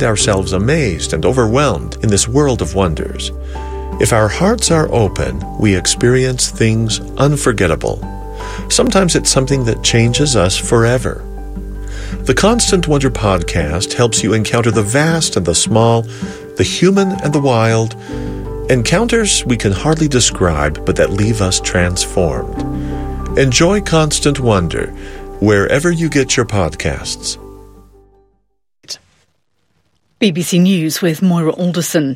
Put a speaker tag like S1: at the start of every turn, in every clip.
S1: find ourselves amazed and overwhelmed in this world of wonders. If our hearts are open, we experience things unforgettable. Sometimes it's something that changes us forever. The Constant Wonder podcast helps you encounter the vast and the small, the human and the wild, encounters we can hardly describe but that leave us transformed. Enjoy Constant Wonder wherever you get your podcasts.
S2: BBC News with Moira Alderson.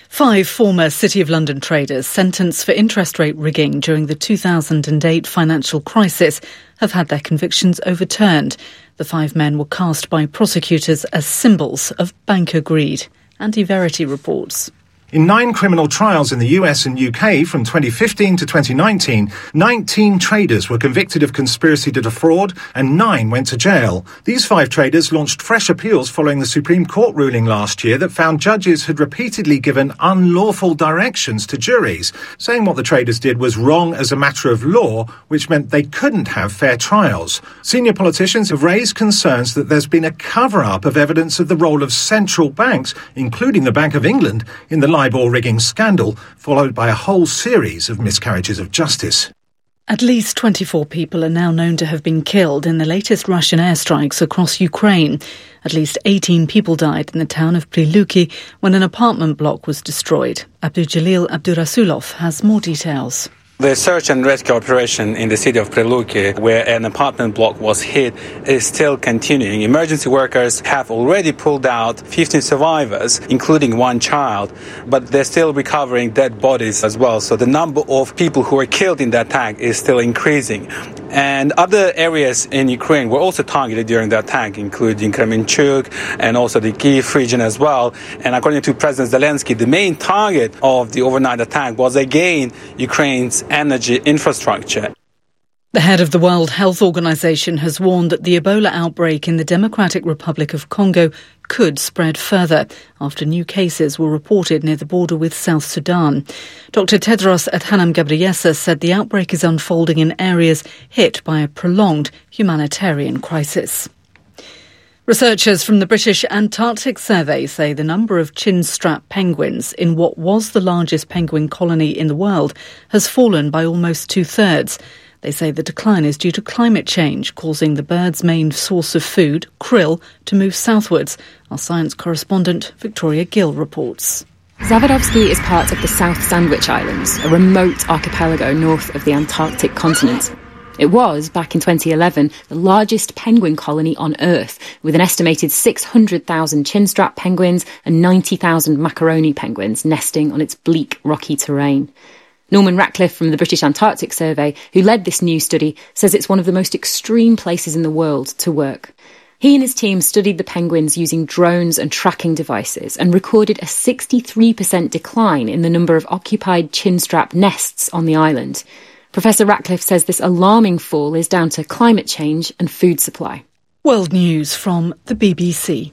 S2: 5 former City of London traders sentenced for interest rate rigging during the 2008 financial crisis have had their convictions overturned. The 5 men were cast by prosecutors as symbols of banker greed. Andy Verity reports.
S3: In 9 criminal trials in the US and UK from 2015 to 2019, 19 traders were convicted of conspiracy to defraud and 9 went to jail. These 5 traders launched fresh appeals following the Supreme Court ruling last year that found judges had repeatedly given unlawful directions to juries, saying what the traders did was wrong as a matter of law, which meant they couldn't have fair trials. Senior politicians have raised concerns that there's been a cover-up of evidence of the role of central banks, including the Bank of England, in the LIBOR rigging scandal, followed by a whole series of miscarriages of justice.
S2: At least 24 people are now known to have been killed in the latest Russian airstrikes across Ukraine. At least 18 people died in the town of Priluki when an apartment block was destroyed. Abdujalil Abdurasulov has more details.
S4: The search and rescue operation in the city of Priluki, where an apartment block was hit, is still continuing. Emergency workers have already pulled out 15 survivors, including 1 child, but they're still recovering dead bodies as well. So the number of people who were killed in that attack is still increasing. And other areas in Ukraine were also targeted during the attack, including Kremenchuk and also the Kyiv region as well. And according to President Zelensky, the main target of the overnight attack was again Ukraine's energy infrastructure.
S2: The head of the World Health Organization has warned that the Ebola outbreak in the Democratic Republic of Congo could spread further after new cases were reported near the border with South Sudan. Dr. Tedros Adhanom Ghebreyesus said the outbreak is unfolding in areas hit by a prolonged humanitarian crisis. Researchers from the British Antarctic Survey say the number of chin-strap penguins in what was the largest penguin colony in the world has fallen by almost 2/3. They say the decline is due to climate change, causing the bird's main source of food, krill, to move southwards. Our science correspondent Victoria Gill reports.
S5: Zawodowski is part of the South Sandwich Islands, a remote archipelago north of the Antarctic continent. It was, back in 2011, the largest penguin colony on Earth, with an estimated 600,000 chinstrap penguins and 90,000 macaroni penguins nesting on its bleak, rocky terrain. Norman Ratcliffe from the British Antarctic Survey, who led this new study, says it's one of the most extreme places in the world to work. He and his team studied the penguins using drones and tracking devices and recorded a 63% decline in the number of occupied chinstrap nests on the island. Professor Ratcliffe says this alarming fall is down to climate change and food supply.
S2: World News from the BBC.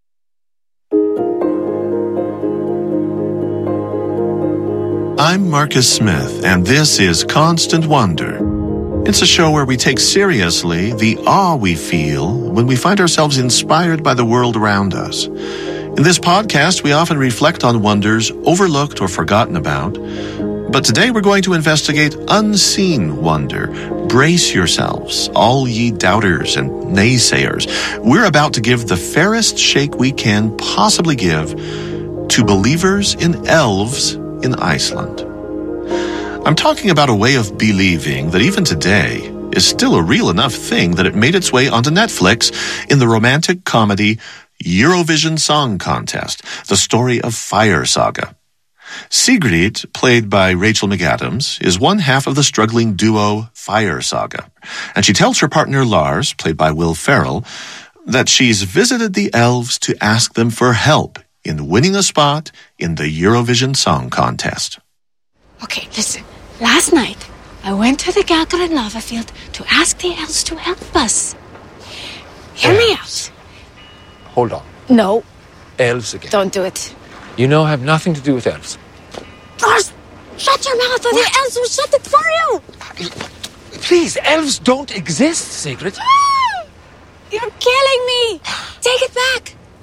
S1: I'm Marcus Smith, and this is Constant Wonder. It's a show where we take seriously the awe we feel when we find ourselves inspired by the world around us. In this podcast, we often reflect on wonders overlooked or forgotten about. But today we're going to investigate unseen wonder. Brace yourselves, all ye doubters and naysayers. We're about to give the fairest shake we can possibly give to believers in elves in Iceland. I'm talking about a way of believing that even today is still a real enough thing that it made its way onto Netflix in the romantic comedy Eurovision Song Contest, the story of Fire Saga. Sigrid, played by Rachel McAdams, is one half of the struggling duo Fire Saga, and she tells her partner Lars, played by Will Ferrell, that she's visited the elves to ask them for help in winning a spot in the Eurovision Song Contest.
S6: Okay, listen. Last night, I went to the Galgarin lava field to ask the elves to help us. Hear me out.
S7: Hold on.
S6: No.
S7: Elves again.
S6: Don't do it.
S7: You know I have nothing to do with elves.
S6: Lars, shut your mouth or the elves will shut it for you.
S7: Please, elves don't exist, Sigrid.
S6: You're killing me. Take it back.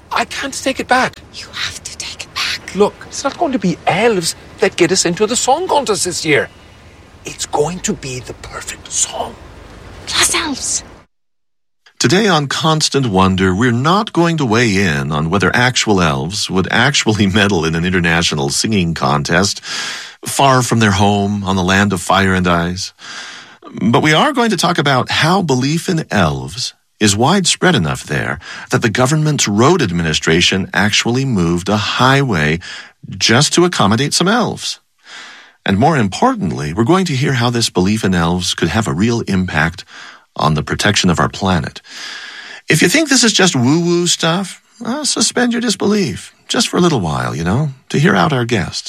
S7: I can't take it back.
S6: You have to take it back.
S7: Look, it's not going to be elves that get us into the song contest this year. It's going to be the perfect song.
S6: Plus elves.
S1: Today on Constant Wonder, we're not going to weigh in on whether actual elves would actually medal in an international singing contest far from their home on the land of fire and ice. But we are going to talk about how belief in elves is widespread enough there that the government's road administration actually moved a highway just to accommodate some elves. And more importantly, we're going to hear how this belief in elves could have a real impact on the protection of our planet. If you think this is just woo-woo stuff, suspend your disbelief, just for a little while, to hear out our guest.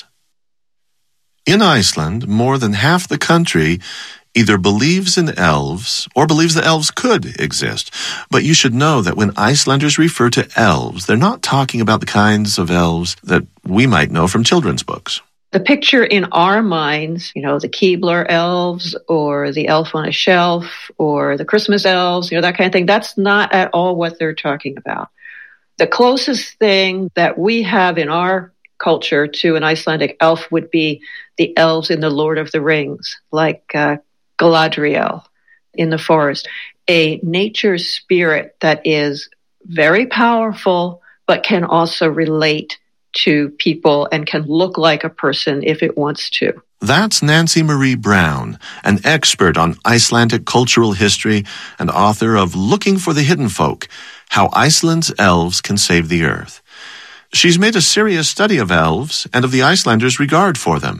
S1: In Iceland, more than half the country either believes in elves or believes that elves could exist. But you should know that when Icelanders refer to elves, they're not talking about the kinds of elves that we might know from children's books.
S8: The picture in our minds, the Keebler elves or the elf on a shelf or the Christmas elves, that kind of thing, that's not at all what they're talking about. The closest thing that we have in our culture to an Icelandic elf would be the elves in the Lord of the Rings, like Galadriel in the forest, a nature spirit that is very powerful, but can also relate to people and can look like a person if it wants to.
S1: That's Nancy Marie Brown, an expert on Icelandic cultural history and author of Looking for the Hidden Folk, How Iceland's Elves Can Save the Earth. She's made a serious study of elves and of the Icelanders' regard for them.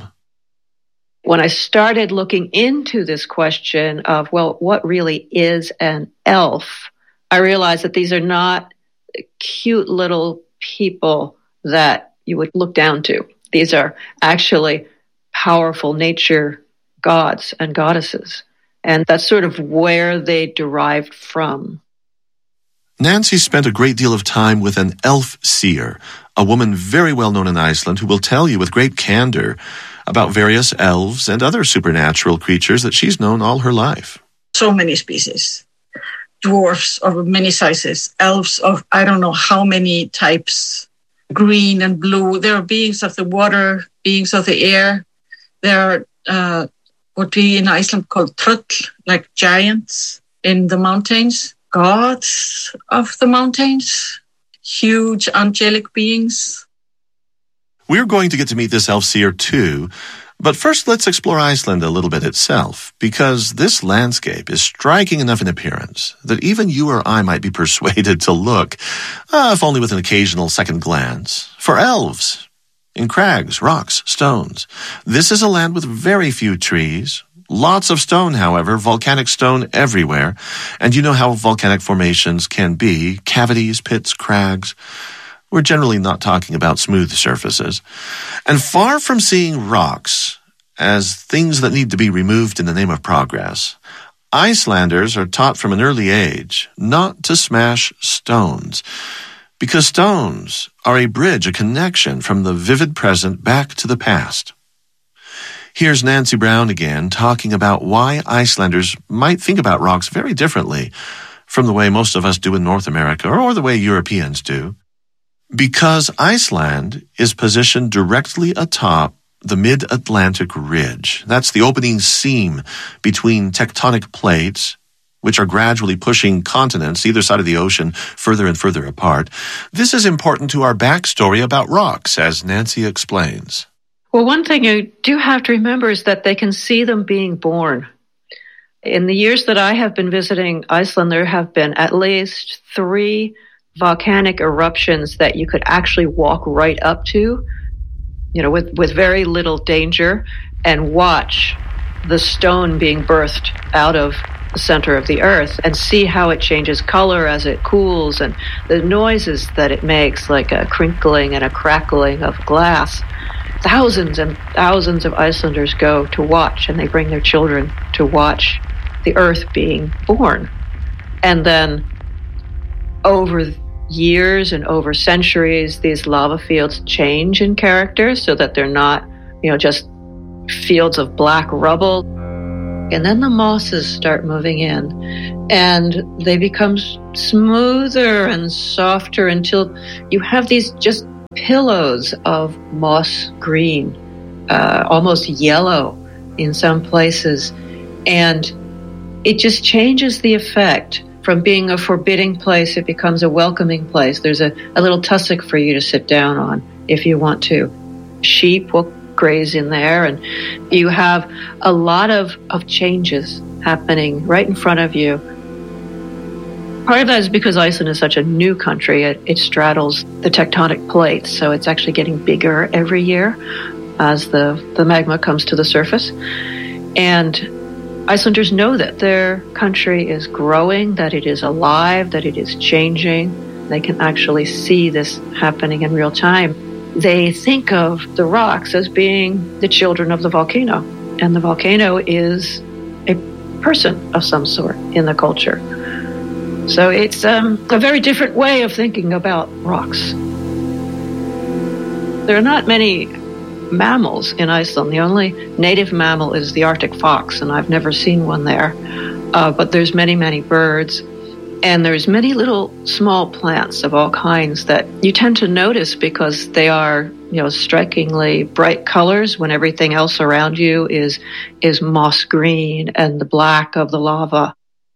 S8: When I started looking into this question of, what really is an elf, I realized that these are not cute little people that you would look down to. These are actually powerful nature gods and goddesses. And that's sort of where they derived from.
S1: Nancy spent a great deal of time with an elf seer, a woman very well known in Iceland who will tell you with great candor about various elves and other supernatural creatures that she's known all her life.
S9: So many species. Dwarfs of many sizes, elves of I don't know how many types, green and blue. There are beings of the water, beings of the air. There are what we in Iceland call tröll, like giants in the mountains, gods of the mountains, huge angelic beings.
S1: We're going to get to meet this elf seer too, but first let's explore Iceland a little bit itself, because this landscape is striking enough in appearance that even you or I might be persuaded to look, if only with an occasional second glance, for elves in crags, rocks, stones. This is a land with very few trees, lots of stone, however, volcanic stone everywhere, and you know how volcanic formations can be, cavities, pits, crags. We're generally not talking about smooth surfaces. And far from seeing rocks as things that need to be removed in the name of progress, Icelanders are taught from an early age not to smash stones, because stones are a bridge, a connection from the vivid present back to the past. Here's Nancy Brown again talking about why Icelanders might think about rocks very differently from the way most of us do in North America or the way Europeans do. Because Iceland is positioned directly atop the Mid-Atlantic Ridge. That's the opening seam between tectonic plates, which are gradually pushing continents either side of the ocean further and further apart. This is important to our backstory about rocks, as Nancy explains.
S8: Well, one thing you do have to remember is that they can see them being born. In the years that I have been visiting Iceland, there have been at least 3 volcanic eruptions that you could actually walk right up to, with very little danger, and watch the stone being birthed out of the center of the earth and see how it changes color as it cools and the noises that it makes, like a crinkling and a crackling of glass. Thousands and thousands of Icelanders go to watch, and they bring their children to watch the earth being born. And then over years and over centuries, these lava fields change in character so that they're not, just fields of black rubble. And then the mosses start moving in, and they become smoother and softer until you have these just pillows of moss green, almost yellow in some places. And it just changes the effect. From being a forbidding place, it becomes a welcoming place. There's a little tussock for you to sit down on if you want to. Sheep will graze in there, and you have a lot of changes happening right in front of you. Part of that is because Iceland is such a new country. It straddles the tectonic plates, so it's actually getting bigger every year as the magma comes to the surface. And Icelanders know that their country is growing, that it is alive, that it is changing. They can actually see this happening in real time. They think of the rocks as being the children of the volcano, and the volcano is a person of some sort in the culture. So it's a very different way of thinking about rocks. There are not many mammals in Iceland. The only native mammal is the Arctic fox, and I've never seen one there. But there's many, many birds, and there's many little small plants of all kinds that you tend to notice because they are, strikingly bright colors when everything else around you is moss green and the black of the lava.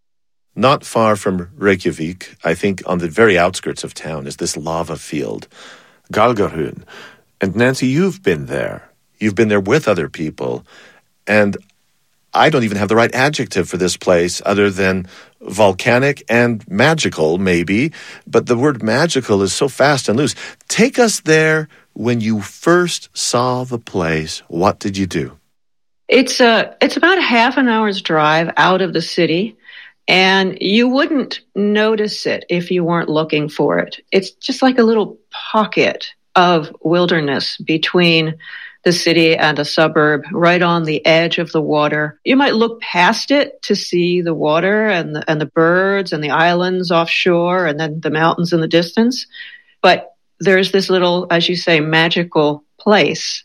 S1: Not far from Reykjavik, I think on the very outskirts of town, is this lava field, Gjallarhorn. And Nancy, you've been there. You've been there with other people. And I don't even have the right adjective for this place other than volcanic and magical, maybe. But the word magical is so fast and loose. Take us there when you first saw the place. What did you do?
S8: It's about a half an hour's drive out of the city. And you wouldn't notice it if you weren't looking for it. It's just like a little pocket of wilderness between the city and a suburb, right on the edge of the water. You might look past it to see the water and the birds and the islands offshore and then the mountains in the distance. But there's this little, as you say, magical place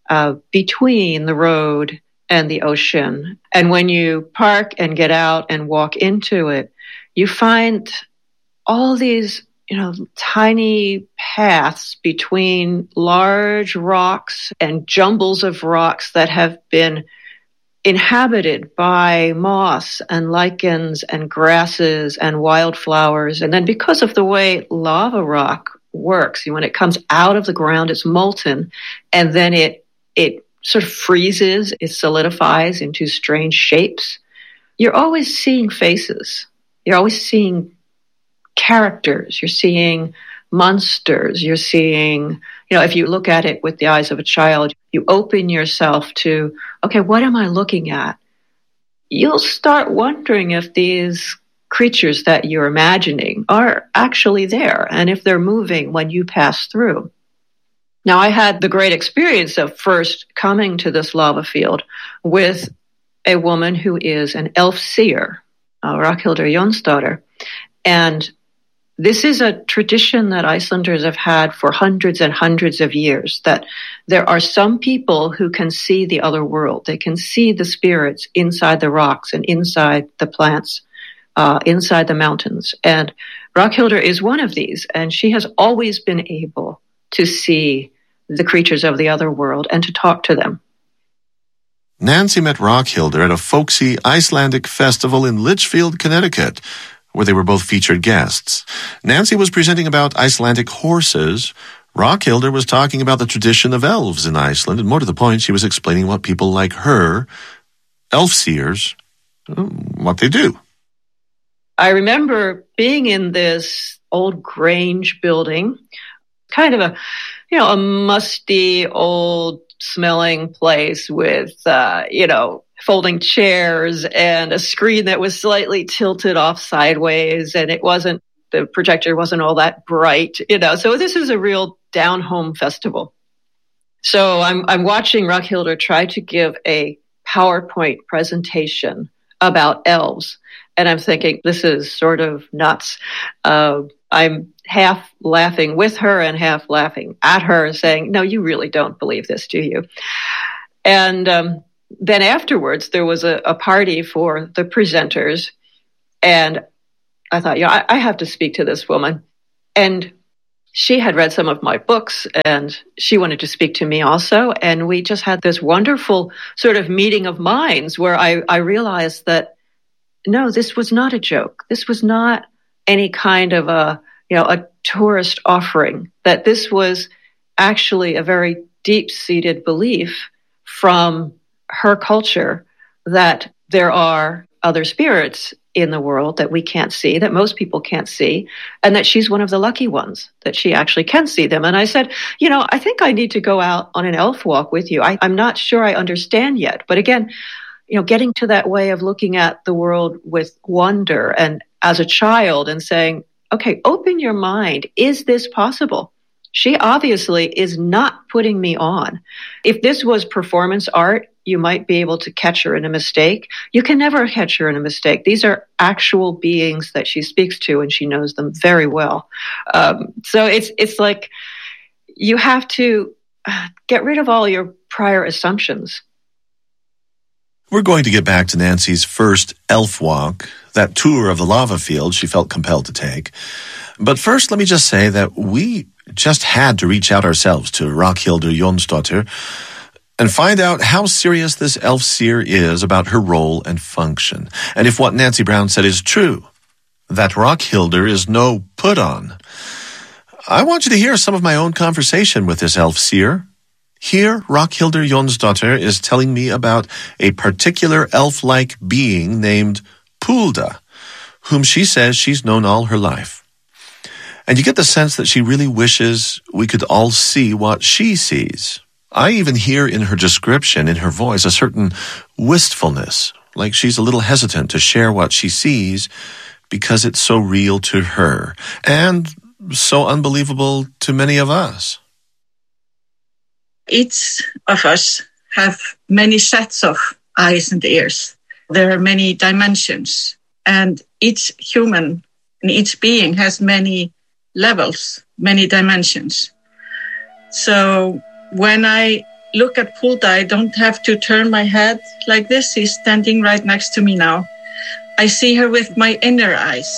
S8: between the road and the ocean. And when you park and get out and walk into it, you find all these tiny paths between large rocks and jumbles of rocks that have been inhabited by moss and lichens and grasses and wildflowers. And then because of the way lava rock works, when it comes out of the ground, it's molten, and then it sort of freezes, it solidifies into strange shapes. You're always seeing faces. You're always seeing characters, you're seeing monsters, you're seeing, if you look at it with the eyes of a child, you open yourself to, okay, what am I looking at? You'll start wondering if these creatures that you're imagining are actually there and if they're moving when you pass through. Now, I had the great experience of first coming to this lava field with a woman who is an elf seer, Ragnhildur Jónsdóttir, and this is a tradition that Icelanders have had for hundreds and hundreds of years, that there are some people who can see the other world. They can see the spirits inside the rocks and inside the plants, inside the mountains. And Ragnhildur is one of these, and she has always been able to see the creatures of the other world and to talk to them.
S1: Nancy met Ragnhildur at a folksy Icelandic festival in Litchfield, Connecticut, where they were both featured guests. Nancy was presenting about Icelandic horses. Ragnhildur was talking about the tradition of elves in Iceland, and more to the point, she was explaining what people like her, elf seers, what they do.
S8: I remember being in this old Grange building, kind of a musty, old smelling place with, folding chairs and a screen that was slightly tilted off sideways, and the projector wasn't all that bright, So this is a real down-home festival. So I'm watching Ragnhildur try to give a PowerPoint presentation about elves, and I'm thinking, this is sort of nuts. I'm half laughing with her and half laughing at her, saying, no, you really don't believe this, do you? And then afterwards, there was a party for the presenters, and I thought, I have to speak to this woman. And she had read some of my books and she wanted to speak to me also. And we just had this wonderful sort of meeting of minds where I realized that, no, this was not a joke. This was not any kind of a tourist offering, that this was actually a very deep-seated belief from her culture that there are other spirits in the world that we can't see, that most people can't see, and that she's one of the lucky ones, that she actually can see them. And I said, I think I need to go out on an elf walk with you. I'm not sure I understand yet. But again, getting to that way of looking at the world with wonder and as a child and saying, okay, open your mind. Is this possible? She obviously is not putting me on. If this was performance art, you might be able to catch her in a mistake. You can never catch her in a mistake. These are actual beings that she speaks to, and she knows them very well. So it's like you have to get rid of all your prior assumptions.
S1: We're going to get back to Nancy's first elf walk, that tour of the lava field she felt compelled to take. But first, let me just say that we just had to reach out ourselves to Ragnhildur Jonsdottir and find out how serious this elf seer is about her role and function, and if what Nancy Brown said is true, that Ragnhildur is no put-on. I want you to hear some of my own conversation with this elf seer. Here, Ragnhildur Jonsdottir is telling me about a particular elf-like being named Pulda, whom she says she's known all her life. And you get the sense that she really wishes we could all see what she sees. I even hear in her description, in her voice, a certain wistfulness, like she's a little hesitant to share what she sees because it's so real to her and so unbelievable to many of us.
S9: Each of us have many sets of eyes and ears. There are many dimensions, and each human and each being has many levels, many dimensions. So when I look at Pulda, I don't have to turn my head like this. She's standing right next to me now. I see her with my inner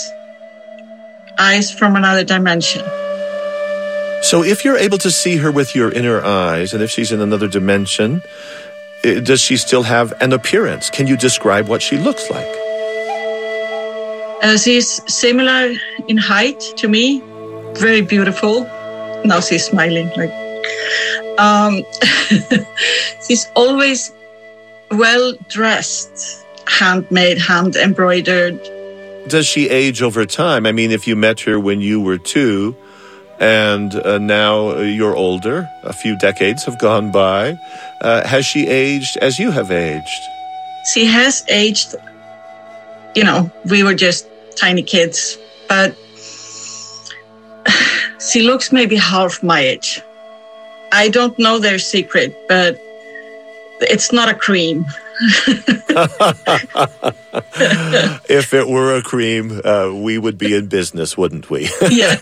S9: eyes from another dimension.
S1: So if you're able to see her with your inner eyes, and if she's in another dimension, does she still have an appearance? Can you describe what she looks like?
S9: She's similar in height to me, very beautiful. Now she's smiling. She's always well dressed, handmade, hand embroidered.
S1: Does she age over time? I mean, if you met her when you were 2 and now you're older, a few decades have gone by, has she aged as you have aged?
S9: She has aged. We were just tiny kids, but she looks maybe half my age. I don't know their secret, but it's not a cream.
S1: If it were a cream, we would be in business, wouldn't we?
S9: Yeah.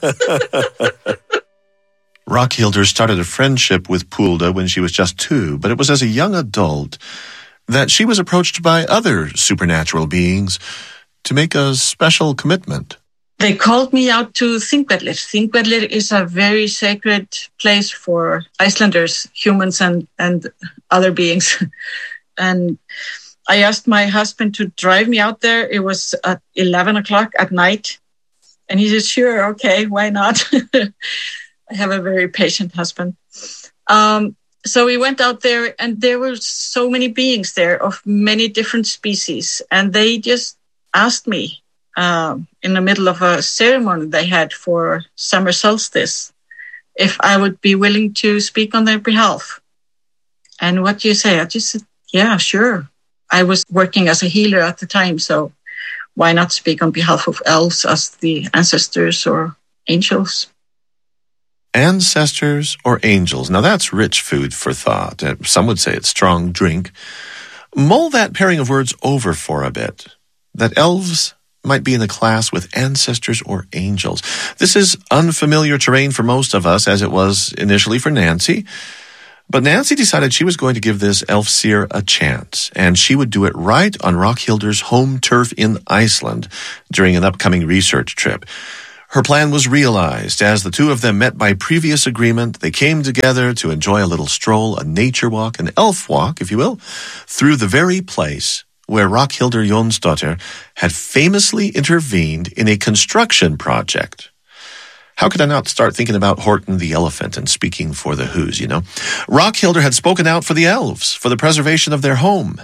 S1: Ragnhildur started a friendship with Pulda when she was just 2, but it was as a young adult that she was approached by other supernatural beings to make a special commitment.
S9: They called me out to Þingvellir. Þingvellir is a very sacred place for Icelanders, humans and other beings. And I asked my husband to drive me out there. It was at 11 o'clock at night. And he said, sure, okay, why not? I have a very patient husband. So we went out there, and there were so many beings there of many different species. And they just asked me in the middle of a ceremony they had for summer solstice if I would be willing to speak on their behalf. And what do you say? I just said, yeah, sure. I was working as a healer at the time, so why not speak on behalf of elves as the ancestors or angels?
S1: Ancestors or angels. Now that's rich food for thought. Some would say it's strong drink. Mull that pairing of words over for a bit. That elves might be in a class with ancestors or angels. This is unfamiliar terrain for most of us, as it was initially for Nancy. But Nancy decided she was going to give this elf seer a chance, and she would do it right on Rockhilder's home turf in Iceland during an upcoming research trip. Her plan was realized as the two of them met by previous agreement. They came together to enjoy a little stroll, a nature walk, an elf walk, if you will, through the very place where Rockhildur Jonsdottir had famously intervened in a construction project. How could I not start thinking about Horton the elephant and speaking for the Who's, you know? Rockhildur had spoken out for the elves, for the preservation of their home.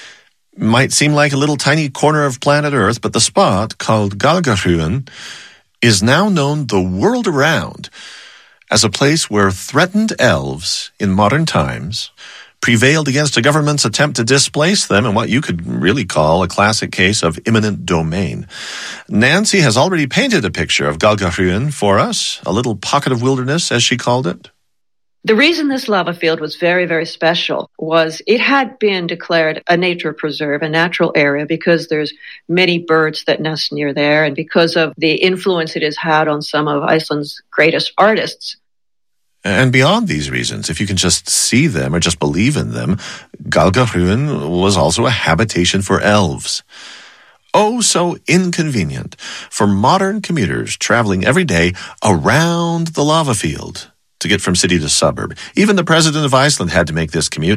S1: Might seem like a little tiny corner of planet Earth, but the spot, called Gálgahrúin, is now known the world around as a place where threatened elves in modern times prevailed against a government's attempt to displace them in what you could really call a classic case of eminent domain. Nancy has already painted a picture of Gálgahrúin for us, a little pocket of wilderness, as she called it.
S8: The reason this lava field was very, very special was it had been declared a nature preserve, a natural area, because there's many birds that nest near there and because of the influence it has had on some of Iceland's greatest artists.
S1: And beyond these reasons, if you can just see them or just believe in them, Gálgahrúin was also a habitation for elves. Oh, so inconvenient for modern commuters traveling every day around the lava field to get from city to suburb. Even the president of Iceland had to make this commute.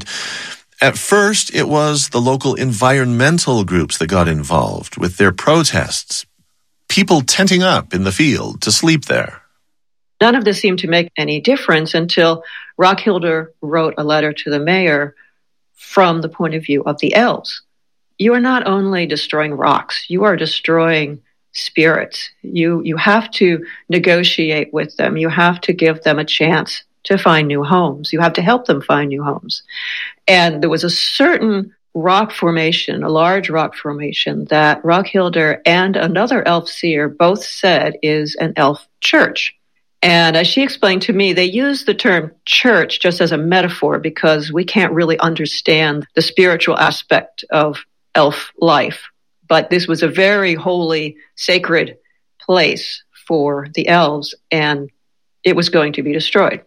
S1: At first, it was the local environmental groups that got involved with their protests, people tenting up in the field to sleep there.
S8: None of this seemed to make any difference until Rockhildur wrote a letter to the mayor from the point of view of the elves. You are not only destroying rocks, you are destroying spirits. You have to negotiate with them. You have to give them a chance to find new homes. You have to help them find new homes. And there was a certain rock formation, a large rock formation that Rockhildur and another elf seer both said is an elf church. And as she explained to me, they use the term church just as a metaphor because we can't really understand the spiritual aspect of elf life. But this was a very holy, sacred place for the elves, and it was going to be destroyed.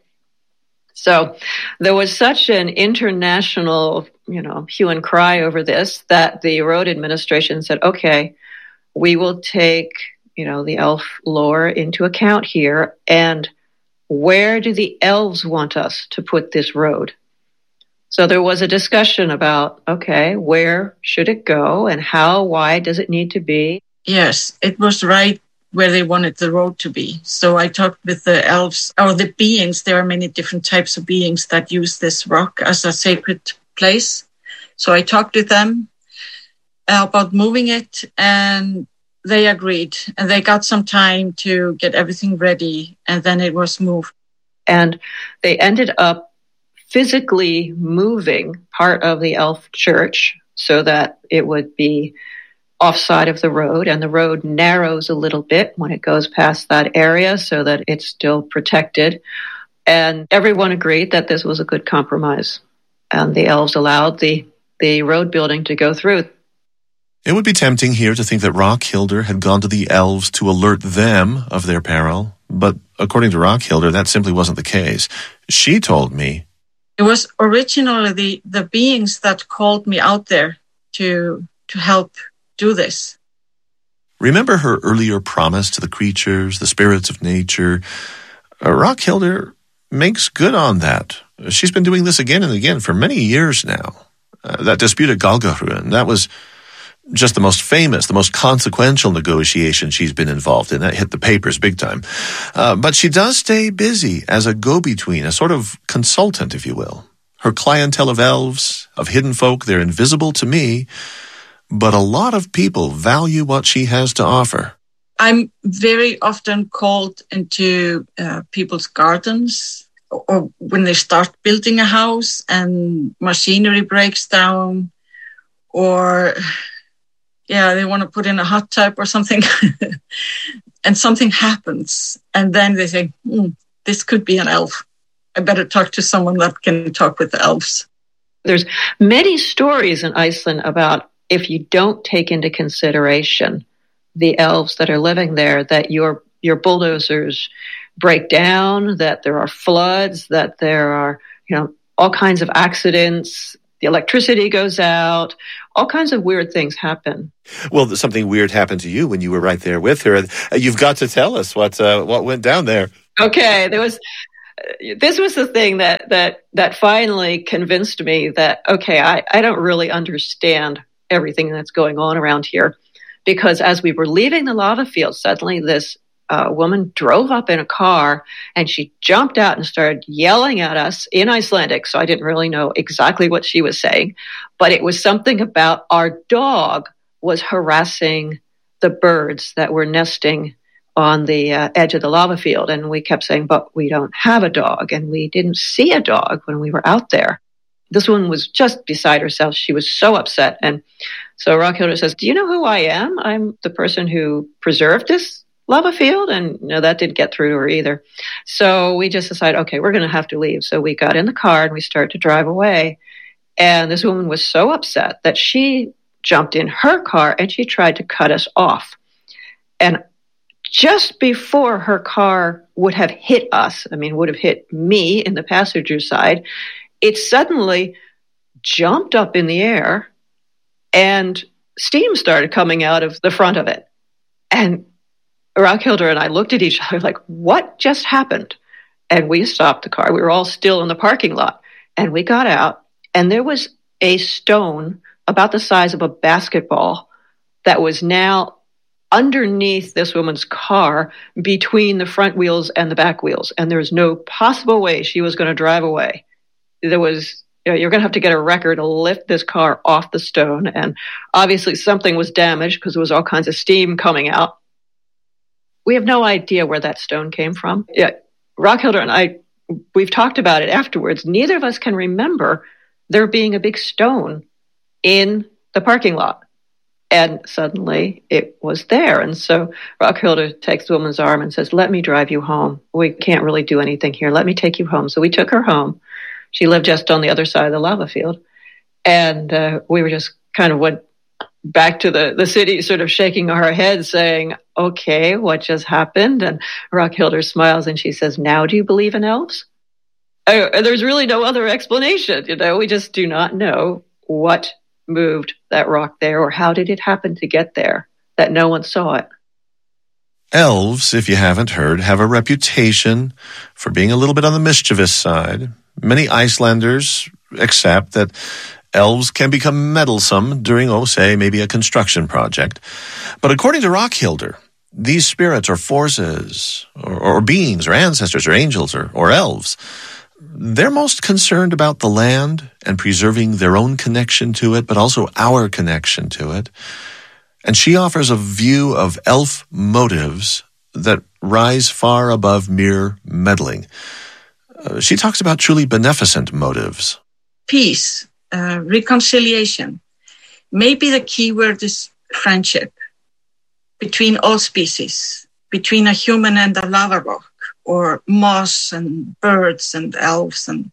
S8: So there was such an international, hue and cry over this that the road administration said, okay, we will take, the elf lore into account here, and where do the elves want us to put this road? So there was a discussion about, okay, where should it go and how wide does it need to be?
S9: Yes, it was right where they wanted the road to be. So I talked with the elves, or the beings. There are many different types of beings that use this rock as a sacred place. So I talked with them about moving it, and they agreed. And they got some time to get everything ready, and then it was moved.
S8: And they ended up physically moving part of the elf church so that it would be offside of the road, and the road narrows a little bit when it goes past that area so that it's still protected. And everyone agreed that this was a good compromise, and the elves allowed the road building to go through.
S1: It would be tempting here to think that Rockhildur had gone to the elves to alert them of their peril, but according to Rockhildur, that simply wasn't the case. She told me,
S9: it was originally the beings that called me out there to help do this.
S1: Remember her earlier promise to the creatures, the spirits of nature? Rockhildur makes good on that. She's been doing this again and again for many years now. That dispute at Gálgahrúin, that was just the most famous, the most consequential negotiation she's been involved in. That hit the papers big time. But she does stay busy as a go-between, a sort of consultant, if you will. Her clientele of elves, of hidden folk, they're invisible to me, but a lot of people value what she has to offer.
S9: I'm very often called into people's gardens, or when they start building a house and machinery breaks down, or they want to put in a hot tub or something, and something happens. And then they think, this could be an elf. I better talk to someone that can talk with the elves.
S8: There's many stories in Iceland about if you don't take into consideration the elves that are living there, that your bulldozers break down, that there are floods, that there are, all kinds of accidents. The electricity goes out. All kinds of weird things happen.
S1: Well, something weird happened to you when you were right there with her. You've got to tell us what went down there.
S8: Okay, this was the thing that finally convinced me that, okay, I don't really understand everything that's going on around here. Because as we were leaving the lava field, suddenly this woman drove up in a car and she jumped out and started yelling at us in Icelandic. So I didn't really know exactly what she was saying, but it was something about our dog was harassing the birds that were nesting on the edge of the lava field. And we kept saying, but we don't have a dog. And we didn't see a dog when we were out there. This woman was just beside herself. She was so upset. And so Rockhilder says, do you know who I am? I'm the person who preserved this lava field. And no, that didn't get through to her either. So we just decided, okay, we're going to have to leave. So we got in the car and we started to drive away. And this woman was so upset that she jumped in her car and she tried to cut us off. And just before her car would have hit us, would have hit me in the passenger side, it suddenly jumped up in the air and steam started coming out of the front of it. And Rockhilder and I looked at each other like, what just happened? And we stopped the car. We were all still in the parking lot. And we got out, and there was a stone about the size of a basketball that was now underneath this woman's car between the front wheels and the back wheels. And there was no possible way she was going to drive away. There was, you're going to have to get a wrecker to lift this car off the stone. And obviously something was damaged because there was all kinds of steam coming out. We have no idea where that stone came from. Yeah, Rockhilder and I, we've talked about it afterwards. Neither of us can remember there being a big stone in the parking lot. And suddenly it was there. And so Rockhilder takes the woman's arm and says, let me drive you home. We can't really do anything here. Let me take you home. So we took her home. She lived just on the other side of the lava field. And we were just kind of went back to the city, sort of shaking our heads saying, okay, what just happened? And Rockhilder smiles and she says, now do you believe in elves? There's really no other explanation. We just do not know what moved that rock there or how did it happen to get there, that no one saw it.
S1: Elves, if you haven't heard, have a reputation for being a little bit on the mischievous side. Many Icelanders accept that elves can become meddlesome during, maybe a construction project. But according to Rockhilder, these spirits or forces or beings or ancestors or angels or elves, they're most concerned about the land and preserving their own connection to it, but also our connection to it. And she offers a view of elf motives that rise far above mere meddling. She talks about truly beneficent motives.
S9: Peace, reconciliation. Maybe the key word is friendship between all species, between a human and a lava rock, or moss and birds and elves and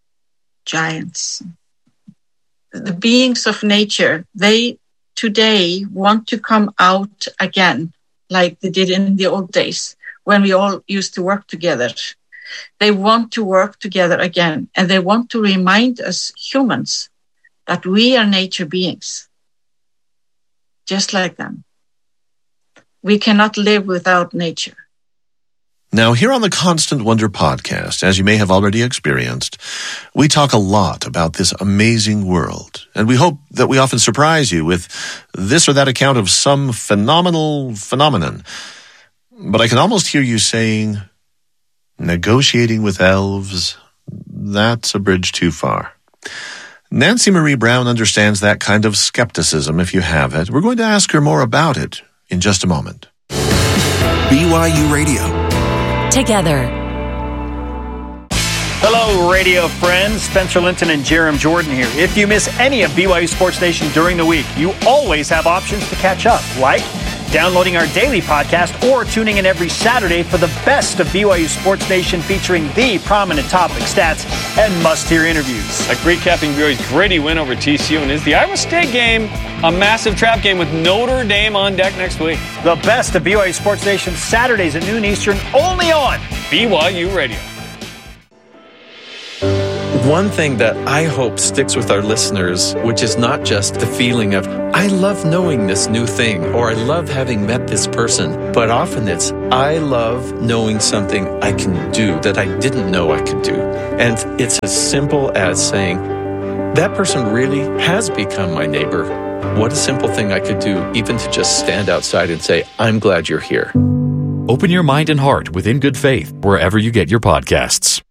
S9: giants. The beings of nature, they today want to come out again, like they did in the old days when we all used to work together. They want to work together again, and they want to remind us humans that we are nature beings, just like them. We cannot live without nature.
S1: Now, here on the Constant Wonder podcast, as you may have already experienced, we talk a lot about this amazing world, and we hope that we often surprise you with this or that account of some phenomenal phenomenon. But I can almost hear you saying, negotiating with elves, that's a bridge too far. Nancy Marie Brown understands that kind of skepticism if you have it. We're going to ask her more about it in just a moment.
S10: BYU Radio. Together.
S11: Hello, radio friends. Spencer Linton and Jerem Jordan here. If you miss any of BYU Sports Nation during the week, you always have options to catch up, like downloading our daily podcast or tuning in every Saturday for the best of BYU Sports Nation featuring the prominent topic, stats, and must-hear interviews.
S12: Like recapping BYU's gritty win over TCU, and is the Iowa State game a massive trap game with Notre Dame on deck next week?
S11: The best of BYU Sports Nation Saturdays at noon Eastern, only on
S12: BYU Radio.
S13: one thing that I hope sticks with our listeners, which is not just the feeling of, I love knowing this new thing, or I love having met this person, but often it's, I love knowing something I can do that I didn't know I could do. And it's as simple as saying, that person really has become my neighbor. What a simple thing I could do, even to just stand outside and say, I'm glad you're here.
S14: Open your mind and heart with In Good Faith, wherever you get your podcasts.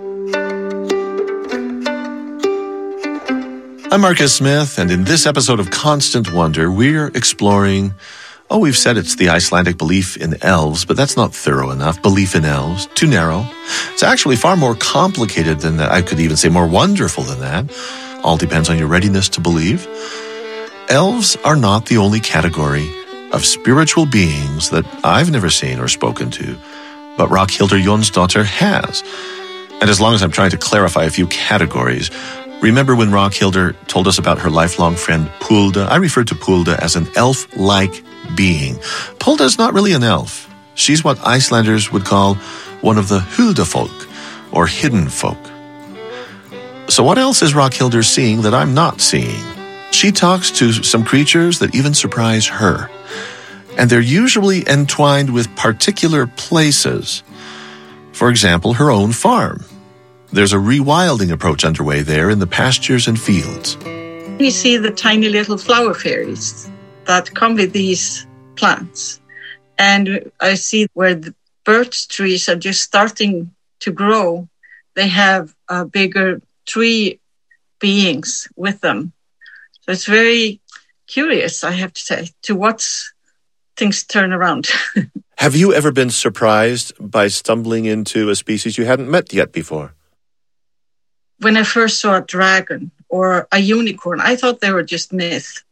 S1: I'm Marcus Smith, and in this episode of Constant Wonder, we're exploring, we've said it's the Icelandic belief in elves, but that's not thorough enough. Belief in elves, too narrow. It's actually far more complicated than that. I could even say more wonderful than that. All depends on your readiness to believe. Elves are not the only category of spiritual beings that I've never seen or spoken to, but Ragnhildur Jónsdóttir has. And as long as I'm trying to clarify a few categories, remember when Ragnhildur told us about her lifelong friend Pulda? I referred to Pulda as an elf-like being. Pulda's not really an elf. She's what Icelanders would call one of the Huldafolk, or hidden folk. So what else is Ragnhildur seeing that I'm not seeing? She talks to some creatures that even surprise her. And they're usually entwined with particular places. For example, her own farm. There's a rewilding approach underway there in the pastures and fields.
S9: We see the tiny little flower fairies that come with these plants. And I see where the birch trees are just starting to grow. They have bigger tree beings with them. So it's very curious, I have to say, to watch things turn around.
S1: Have you ever been surprised by stumbling into a species you hadn't met yet before?
S9: When I first saw a dragon or a unicorn, I thought they were just myth.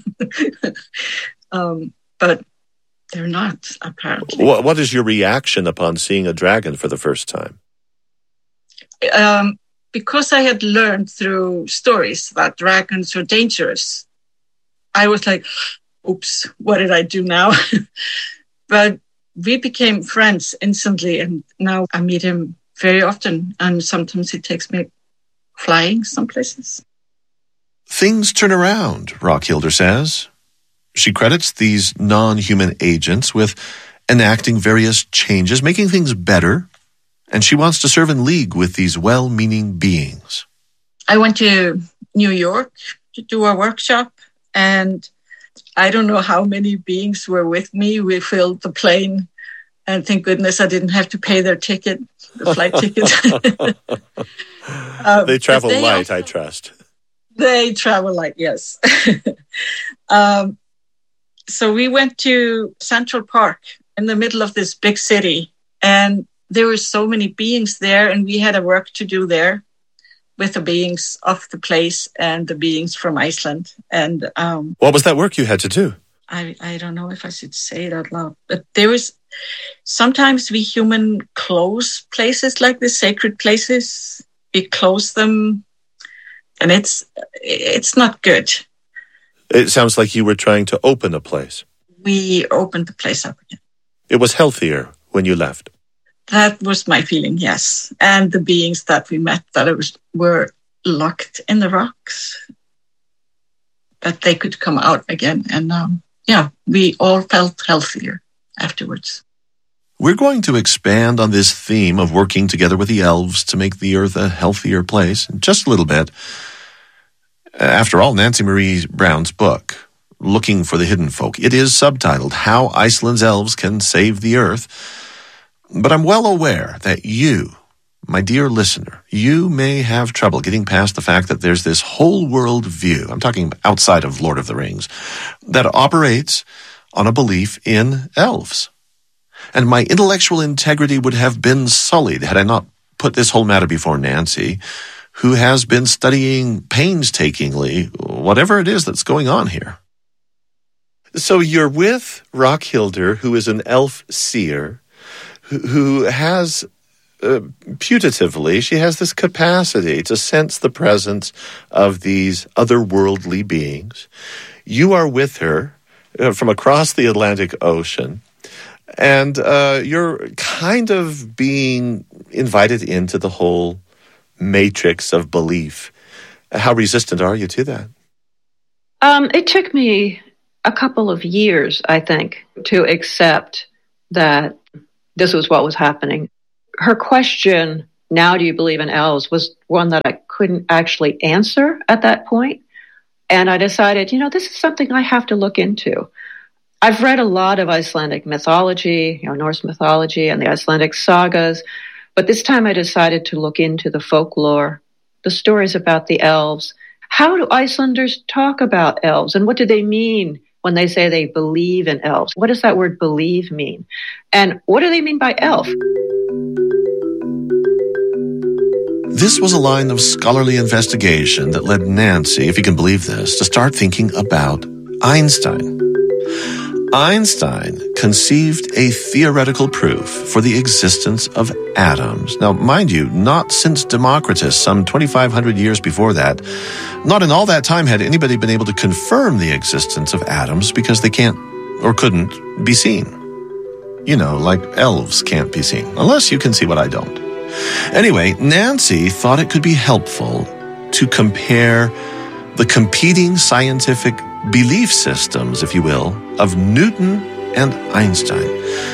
S9: But they're not, apparently.
S1: What is your reaction upon seeing a dragon for the first time?
S9: Because I had learned through stories that dragons are dangerous, I was like, oops, what did I do now? But we became friends instantly, and now I meet him very often, and sometimes he takes me flying some places.
S1: Things turn around, Ragnhildur says. She credits these non-human agents with enacting various changes, making things better, and she wants to serve in league with these well-meaning beings.
S9: I went to New York to do a workshop, and I don't know how many beings were with me. We filled the plane, and thank goodness I didn't have to pay their ticket, the flight ticket.
S1: They travel light, I trust.
S9: They travel light, yes. So we went to Central Park in the middle of this big city, and there were so many beings there, and we had a work to do there with the beings of the place and the beings from Iceland. And
S1: what was that work you had to do?
S9: I don't know if I should say it out loud, but there was sometimes we human close places like the sacred places. We close them, and it's not good.
S1: It sounds like you were trying to open a place.
S9: We opened the place up again.
S1: It was healthier when you left.
S9: That was my feeling, yes. And the beings that we met were locked in the rocks, that they could come out again. And we all felt healthier afterwards.
S1: We're going to expand on this theme of working together with the elves to make the earth a healthier place in just a little bit. After all, Nancy Marie Brown's book, Looking for the Hidden Folk, it is subtitled, How Iceland's Elves Can Save the Earth. But I'm well aware that you, my dear listener, you may have trouble getting past the fact that there's this whole world view, I'm talking outside of Lord of the Rings, that operates on a belief in elves. And my intellectual integrity would have been sullied had I not put this whole matter before Nancy, who has been studying painstakingly whatever it is that's going on here. So you're with Ragnhildur, who is an elf seer, who has, putatively, she has this capacity to sense the presence of these otherworldly beings. You are with her from across the Atlantic Ocean, and you're kind of being invited into the whole matrix of belief. How resistant are you to that?
S8: It took me a couple of years, I think, to accept that this was what was happening. Her question, now do you believe in elves, was one that I couldn't actually answer at that point. And I decided, this is something I have to look into. I've read a lot of Icelandic mythology, Norse mythology and the Icelandic sagas, but this time I decided to look into the folklore, the stories about the elves. How do Icelanders talk about elves, and what do they mean when they say they believe in elves? What does that word believe mean? And what do they mean by elf?
S1: This was a line of scholarly investigation that led Nancy, if you can believe this, to start thinking about Einstein. Einstein conceived a theoretical proof for the existence of atoms. Now, mind you, not since Democritus, some 2,500 years before that. Not in all that time had anybody been able to confirm the existence of atoms because they can't or couldn't be seen. Like elves can't be seen, unless you can see what I don't. Anyway, Nancy thought it could be helpful to compare the competing scientific belief systems, if you will, of Newton and Einstein.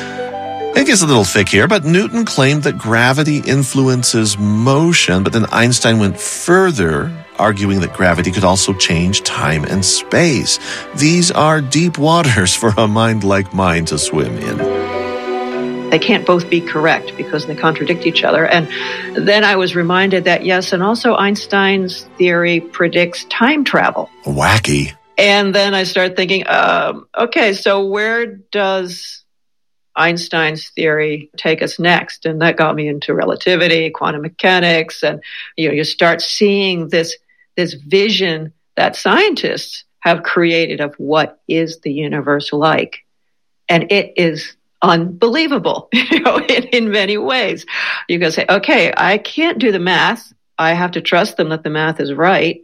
S1: It gets a little thick here, but Newton claimed that gravity influences motion, but then Einstein went further, arguing that gravity could also change time and space. These are deep waters for a mind like mine to swim in.
S8: They can't both be correct because they contradict each other. And then I was reminded that, yes, and also Einstein's theory predicts time travel.
S1: Wacky.
S8: And then I started thinking, okay, so where does Einstein's theory take us next? And that got me into relativity, quantum mechanics, and you start seeing this vision that scientists have created of what is the universe like. And it is unbelievable, in many ways. You can say, okay, I can't do the math. I have to trust them that the math is right.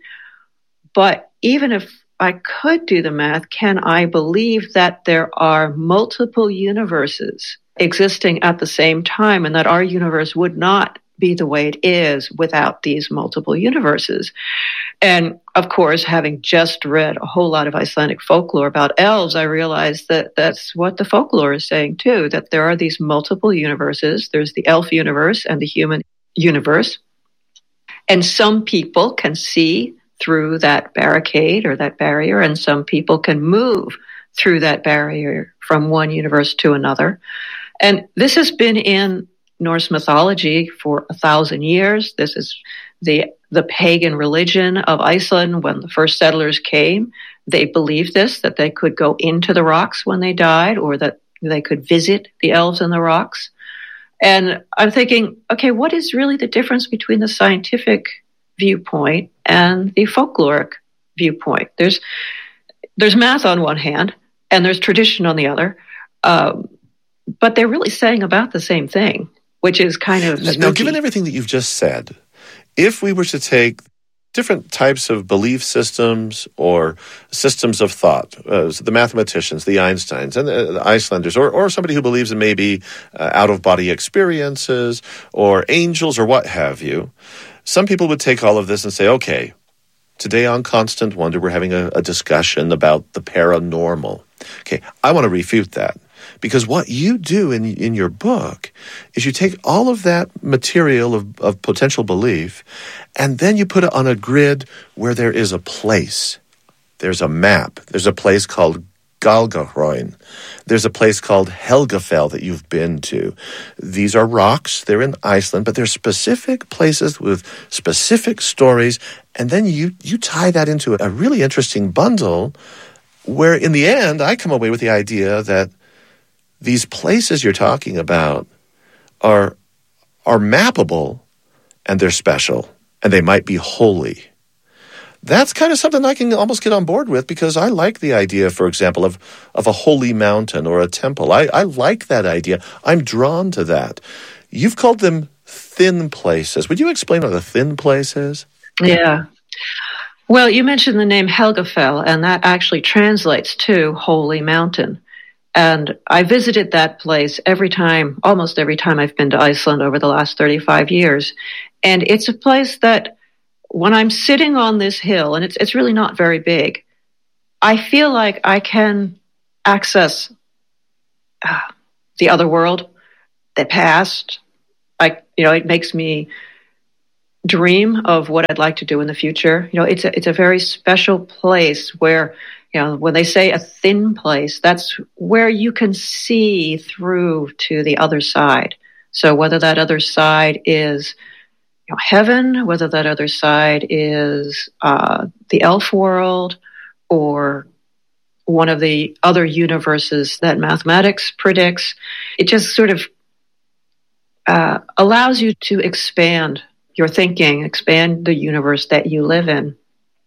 S8: But even if I could do the math, can I believe that there are multiple universes existing at the same time and that our universe would not be the way it is without these multiple universes? And of course, having just read a whole lot of Icelandic folklore about elves, I realized that that's what the folklore is saying too, that there are these multiple universes. There's the elf universe and the human universe. And some people can see through that barricade or that barrier, and some people can move through that barrier from one universe to another. And this has been in Norse mythology for 1,000 years. This is the pagan religion of Iceland. When the first settlers came, they believed this, that they could go into the rocks when they died, or that they could visit the elves in the rocks. And I'm thinking, okay, what is really the difference between the scientific viewpoint and the folkloric viewpoint? There's math on one hand, and there's tradition on the other, but they're really saying about the same thing, which is kind of spooky.
S1: Now, given everything that you've just said, if we were to take different types of belief systems or systems of thought, so the mathematicians, the Einsteins, and the Icelanders, or somebody who believes in maybe out-of-body experiences or angels or what have you, some people would take all of this and say, okay, today on Constant Wonder, we're having a discussion about the paranormal. Okay, I want to refute that. Because what you do in your book is you take all of that material of potential belief, and then you put it on a grid where there is a place. There's a map. There's a place called Gálgahraun. There's a place called Helgafell that you've been to. These are rocks. They're in Iceland, but they're specific places with specific stories. And then you tie that into a really interesting bundle where in the end, I come away with the idea that these places you're talking about are mappable, and they're special, and they might be holy. That's kind of something I can almost get on board with, because I like the idea, for example, of a holy mountain or a temple. I like that idea. I'm drawn to that. You've called them thin places. Would you explain what a thin place is?
S8: Yeah. Well, you mentioned the name Helgafell, and that actually translates to holy mountain. And I visited that place almost every time I've been to Iceland over the last 35 years. And it's a place that when I'm sitting on this hill, and it's really not very big, I feel like I can access the other world, the past. It makes me dream of what I'd like to do in the future. It's a very special place where, when they say a thin place, that's where you can see through to the other side. So whether that other side is heaven, whether that other side is the elf world, or one of the other universes that mathematics predicts, it just sort of allows you to expand your thinking, expand the universe that you live in.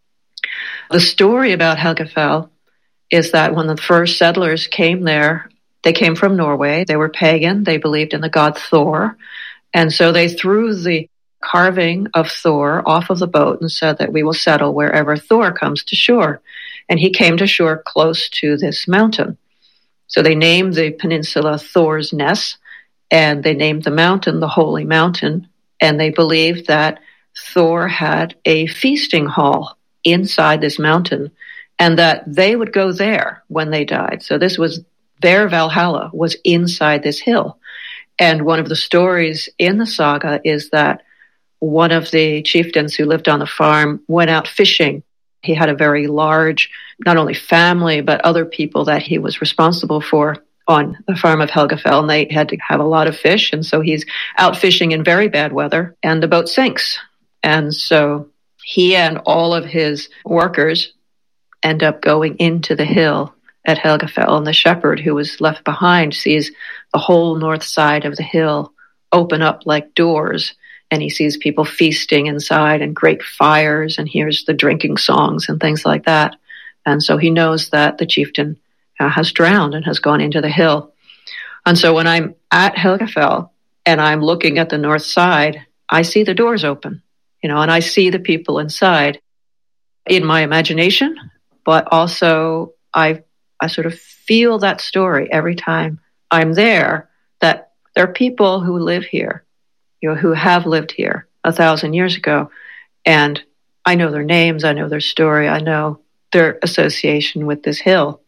S8: The story about Helgafell is that when the first settlers came there, they came from Norway. They were pagan. They believed in the god Thor. And so they threw the carving of Thor off of the boat and said that we will settle wherever Thor comes to shore. And he came to shore close to this mountain. So they named the peninsula Thor's Ness, and they named the mountain the Holy Mountain. And they believed that Thor had a feasting hall inside this mountain, and that they would go there when they died. So this was their Valhalla, was inside this hill. And one of the stories in the saga is that one of the chieftains who lived on the farm went out fishing. He had a very large, not only family, but other people that he was responsible for on the farm of Helgafell, and they had to have a lot of fish. And so he's out fishing in very bad weather, and the boat sinks. And so he and all of his workers end up going into the hill at Helgafell, and the shepherd who was left behind sees the whole north side of the hill open up like doors, and he sees people feasting inside and great fires, and hears the drinking songs and things like that. And so he knows that the chieftain has drowned and has gone into the hill. And so when I'm at Helgafell and I'm looking at the north side, I see the doors open, and I see the people inside in my imagination, but also I sort of feel that story every time I'm there, that there are people who live here, who have lived here 1,000 years ago. And I know their names, I know their story, I know their association with this hill.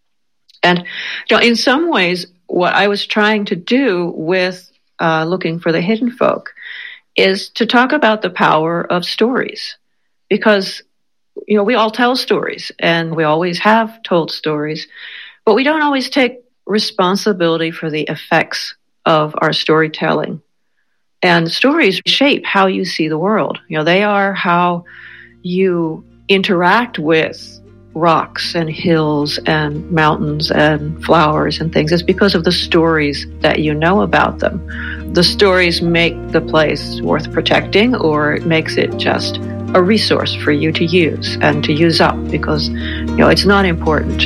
S8: And in some ways, what I was trying to do with looking for the hidden folk is to talk about the power of stories. Because, we all tell stories, and we always have told stories, but we don't always take responsibility for the effects of our storytelling. And stories shape how you see the world. They are how you interact with rocks and hills and mountains and flowers and things. It's because of the stories that you know about them. The stories make the place worth protecting, or it makes it just a resource for you to use and to use up because, it's not important.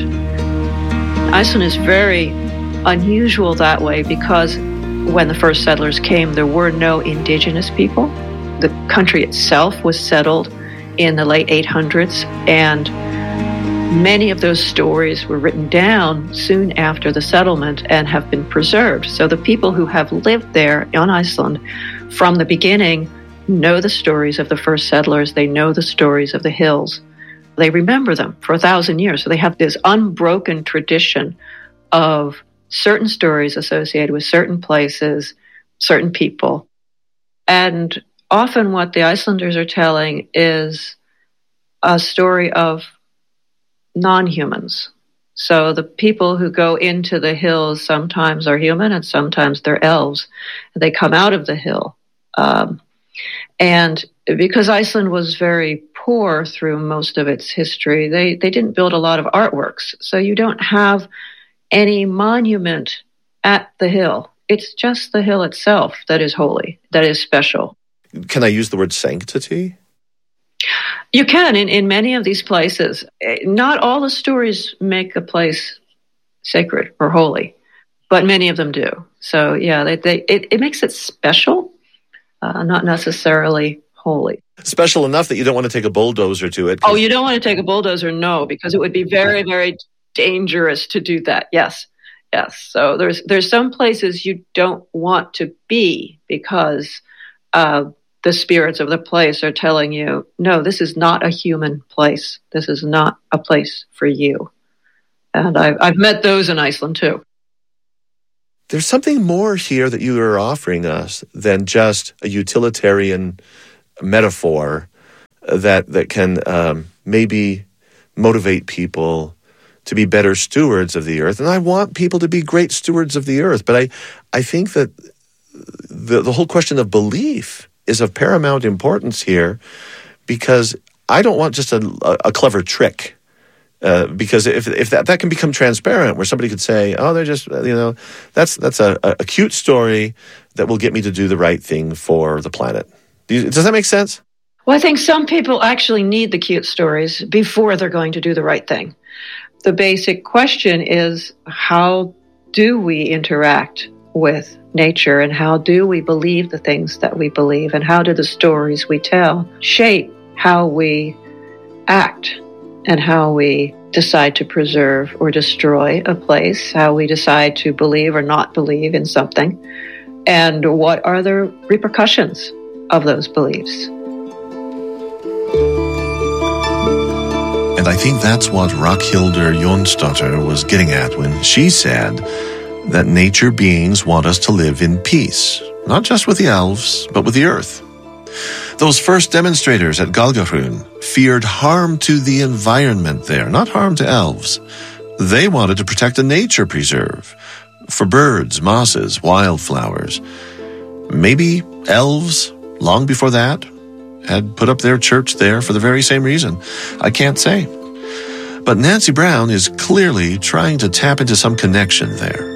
S8: Iceland is very unusual that way because when the first settlers came, there were no indigenous people. The country itself was settled in the late 800s, and many of those stories were written down soon after the settlement and have been preserved. So the people who have lived there on Iceland from the beginning know the stories of the first settlers. They know the stories of the hills. They remember them for 1,000 years. So they have this unbroken tradition of certain stories associated with certain places, certain people. And often what the Icelanders are telling is a story of non-humans. So the people who go into the hills sometimes are human and sometimes they're elves. They come out of the hill. And because Iceland was very poor through most of its history, they didn't build a lot of artworks. So you don't have any monument at the hill. It's just the hill itself that is holy, that is special.
S1: Can I use the word sanctity?
S8: You can in many of these places. Not all the stories make a place sacred or holy, but many of them do. So yeah, it makes it special, not necessarily holy.
S1: Special enough that you don't want to take a bulldozer to it.
S8: Oh, you don't want to take a bulldozer, no, because it would be very, very dangerous to do that. Yes. So there's some places you don't want to be because the spirits of the place are telling you, no, this is not a human place. This is not a place for you. And I've met those in Iceland too.
S1: There's something more here that you are offering us than just a utilitarian metaphor that can maybe motivate people to be better stewards of the earth. And I want people to be great stewards of the earth. But I think that the whole question of belief is of paramount importance here, because I don't want just a clever trick. Because if that can become transparent, where somebody could say, oh, they're just, that's a cute story that will get me to do the right thing for the planet. Does that make sense?
S8: Well, I think some people actually need the cute stories before they're going to do the right thing. The basic question is, how do we interact with nature, and how do we believe the things that we believe, and how do the stories we tell shape how we act and how we decide to preserve or destroy a place, how we decide to believe or not believe in something, and what are the repercussions of those beliefs.
S1: And I think that's what Ragnhildur Jonsdottir was getting at when she said that nature beings want us to live in peace, not just with the elves, but with the earth. Those first demonstrators at Gálgahrun feared harm to the environment there, not harm to elves. They wanted to protect a nature preserve for birds, mosses, wildflowers. Maybe elves, long before that, had put up their church there for the very same reason. I can't say. But Nancy Brown is clearly trying to tap into some connection there.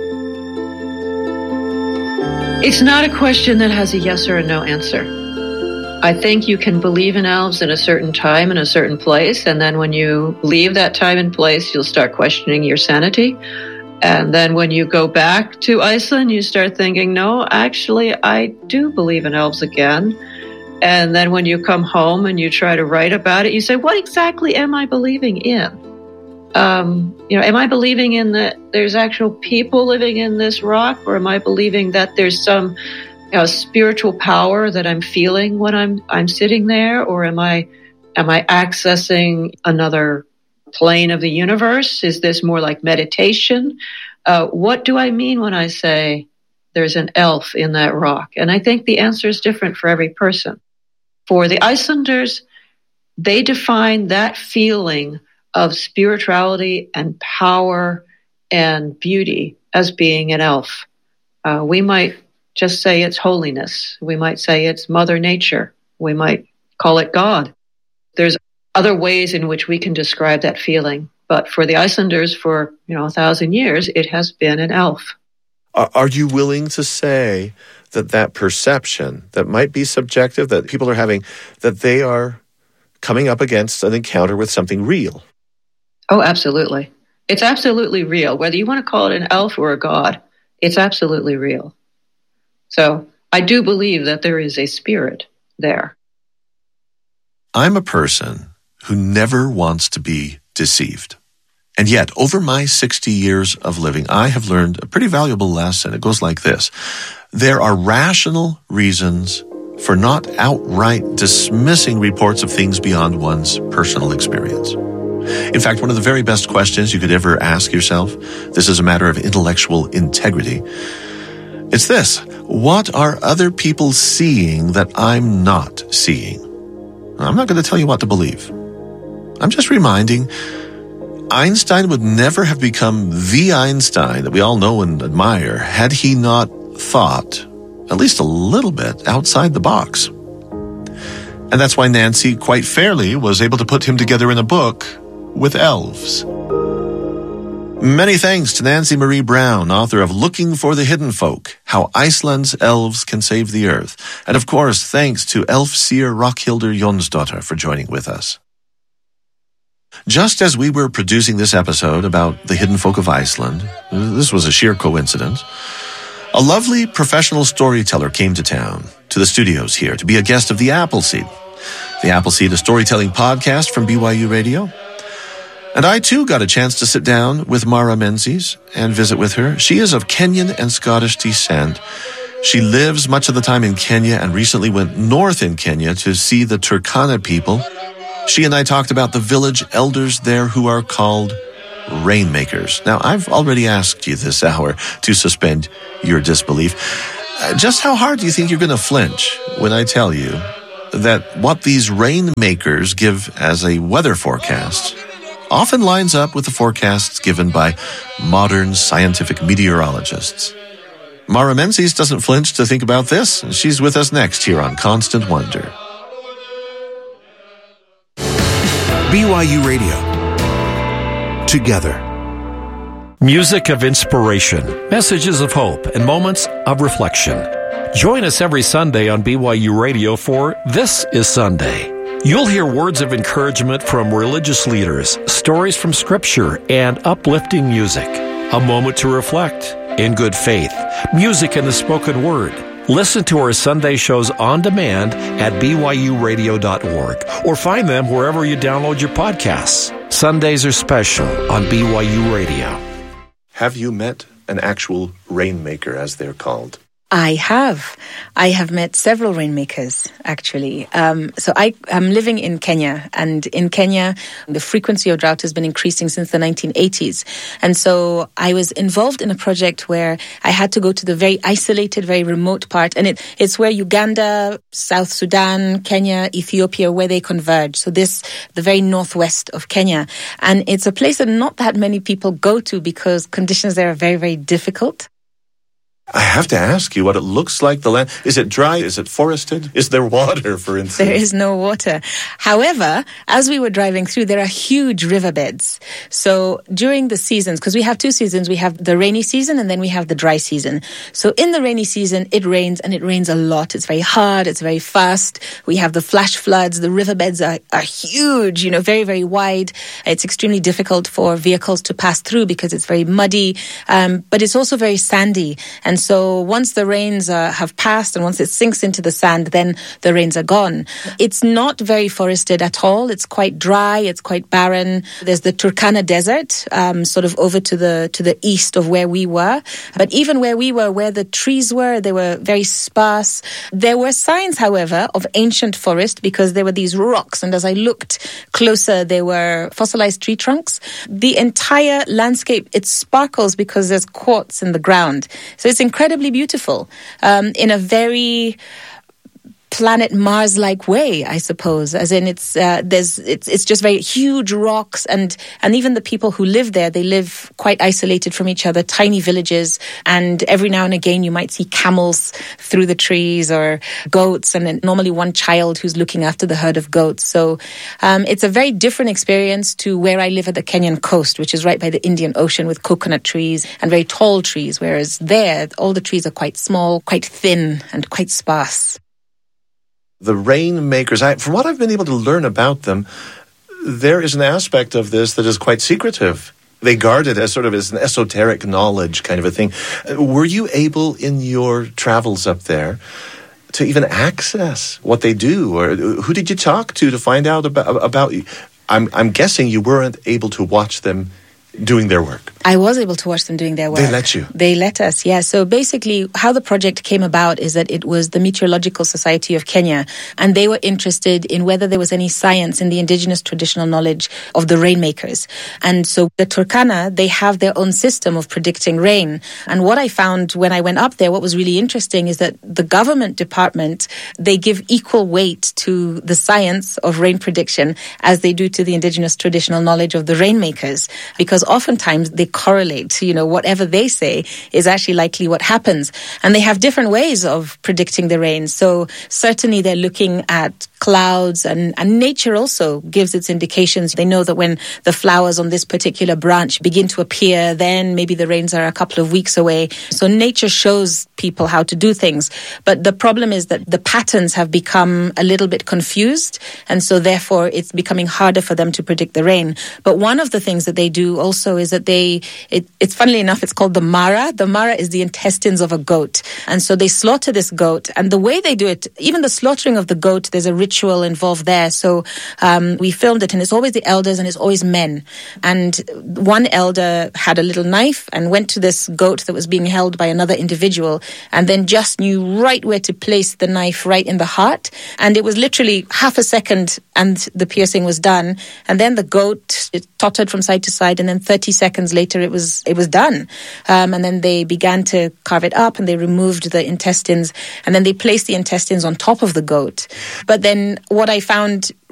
S8: It's not a question that has a yes or a no answer. I think you can believe in elves in a certain time in a certain place, and then when you leave that time and place, you'll start questioning your sanity. And then when you go back to Iceland, you start thinking, no, actually, I do believe in elves again. And then when you come home and you try to write about it, you say, what exactly am I believing in? Am I believing in that there's actual people living in this rock, or am I believing that there's some spiritual power that I'm feeling when I'm sitting there, or am I accessing another plane of the universe? Is this more like meditation? What do I mean when I say there's an elf in that rock? And I think the answer is different for every person. For the Icelanders, they define that feeling of spirituality and power and beauty as being an elf. We might just say it's holiness. We might say it's Mother Nature. We might call it God. There's other ways in which we can describe that feeling. But for the Icelanders, for 1,000 years, it has been an elf.
S1: Are you willing to say that perception that might be subjective, that people are having, that they are coming up against an encounter with something real?
S8: Oh, absolutely. It's absolutely real. Whether you want to call it an elf or a god, it's absolutely real. So I do believe that there is a spirit there.
S1: I'm a person who never wants to be deceived. And yet, over my 60 years of living, I have learned a pretty valuable lesson. It goes like this. There are rational reasons for not outright dismissing reports of things beyond one's personal experience. In fact, one of the very best questions you could ever ask yourself, this is a matter of intellectual integrity, it's this: what are other people seeing that I'm not seeing? I'm not going to tell you what to believe. I'm just reminding, Einstein would never have become the Einstein that we all know and admire had he not thought at least a little bit outside the box. And that's why Nancy, quite fairly, was able to put him together in a book with elves. Many thanks to Nancy Marie Brown, author of Looking for the Hidden Folk, How Iceland's Elves Can Save the Earth. And of course, thanks to elf seer Ragnhildur Jonsdottir for joining with us. Just as we were producing this episode about the hidden folk of Iceland, this was a sheer coincidence, a lovely professional storyteller came to town, to the studios here, to be a guest of The Appleseed. The Appleseed, a storytelling podcast from BYU Radio. And I, too, got a chance to sit down with Mara Menzies and visit with her. She is of Kenyan and Scottish descent. She lives much of the time in Kenya and recently went north in Kenya to see the Turkana people. She and I talked about the village elders there who are called rainmakers. Now, I've already asked you this hour to suspend your disbelief. Just how hard do you think you're going to flinch when I tell you that what these rainmakers give as a weather forecast often lines up with the forecasts given by modern scientific meteorologists? Mara Menzies doesn't flinch to think about this. She's with us next here on Constant Wonder.
S15: BYU Radio. Together.
S16: Music of inspiration, messages of hope, and moments of reflection. Join us every Sunday on BYU Radio for This is Sunday. You'll hear words of encouragement from religious leaders, stories from Scripture, and uplifting music. A moment to reflect in good faith, music and the spoken word. Listen to our Sunday shows on demand at byuradio.org or find them wherever you download your podcasts. Sundays are special on BYU Radio.
S1: Have you met an actual rainmaker, as they're called?
S17: I have met several rainmakers, actually. So I'm living in Kenya, and in Kenya, the frequency of drought has been increasing since the 1980s. And so I was involved in a project where I had to go to the very isolated, very remote part. And it's where Uganda, South Sudan, Kenya, Ethiopia, where they converge. So the very northwest of Kenya. And it's a place that not that many people go to because conditions there are very, very difficult.
S1: I have to ask you what it looks like, the land. Is it dry? Is it forested? Is there water, for instance?
S17: There is no water. However, as we were driving through, there are huge riverbeds. So during the seasons, because we have two seasons, we have the rainy season and then we have the dry season. So in the rainy season, it rains, and it rains a lot. It's very hard. It's very fast. We have the flash floods. The riverbeds are huge, very, very wide. It's extremely difficult for vehicles to pass through because it's very muddy, but it's also very sandy. And so once the rains have passed and once it sinks into the sand, then the rains are gone. It's not very forested at all. It's quite dry. It's quite barren. There's the Turkana Desert, sort of over to the east of where we were. But even where we were, where the trees were, they were very sparse. There were signs, however, of ancient forest because there were these rocks. And as I looked closer, there were fossilized tree trunks. The entire landscape, it sparkles because there's quartz in the ground. So it's incredibly beautiful in a very planet Mars-like way, I suppose. As in, it's just very huge rocks, and even the people who live there, they live quite isolated from each other, tiny villages, and every now and again you might see camels through the trees or goats, and then normally one child who's looking after the herd of goats. So it's a very different experience to where I live at the Kenyan coast, which is right by the Indian Ocean with coconut trees and very tall trees, whereas there all the trees are quite small, quite thin, and quite sparse.
S1: The rainmakers, from what I've been able to learn about them, there is an aspect of this that is quite secretive. They guard it as sort of as an esoteric knowledge kind of a thing. Were you able in your travels up there to even access what they do? Or who did you talk to find out about I'm guessing you weren't able to watch them doing their work.
S17: I was able to watch them doing their work.
S1: They let you?
S17: They let us, yeah. So basically, how the project came about is that it was the Meteorological Society of Kenya, and they were interested in whether there was any science in the indigenous traditional knowledge of the rainmakers. And so the Turkana, they have their own system of predicting rain. And what I found when I went up there, what was really interesting is that the government department, they give equal weight to the science of rain prediction as they do to the indigenous traditional knowledge of the rainmakers, because oftentimes they correlate, whatever they say is actually likely what happens. And they have different ways of predicting the rain. So certainly they're looking at clouds, and nature also gives its indications. They know that when the flowers on this particular branch begin to appear, then maybe the rains are a couple of weeks away. So nature shows people how to do things. But the problem is that the patterns have become a little bit confused, and so therefore it's becoming harder for them to predict the rain. But one of the things that they do also is that they it's funnily enough, it's called the mara. The mara is the intestines of a goat. And so they slaughter this goat. And the way they do it, even the slaughtering of the goat, there's a ritual involved there. So we filmed it, and it's always the elders and it's always men. And one elder had a little knife and went to this goat that was being held by another individual, and then just knew right where to place the knife right in the heart. And it was literally half a second and the piercing was done. And then the goat, it tottered from side to side, and then 30 seconds later it was done. And then they began to carve it up, and they removed the intestines, and then they placed the intestines on top of the goat. But then what I found